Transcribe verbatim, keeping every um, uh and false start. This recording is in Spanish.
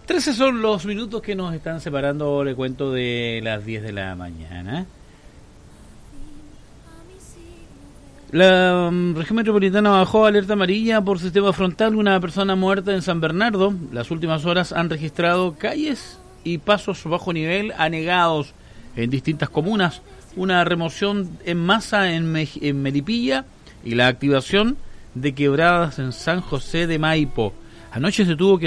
trece son los minutos que nos están separando, le cuento, de las diez de la mañana. La um, región metropolitana bajó alerta amarilla por sistema frontal, una persona muerta en San Bernardo. Las últimas horas han registrado calles y pasos bajo nivel anegados en distintas comunas, una remoción en masa en, Me- en Melipilla y la activación de quebradas en San José de Maipo. Anoche se tuvo que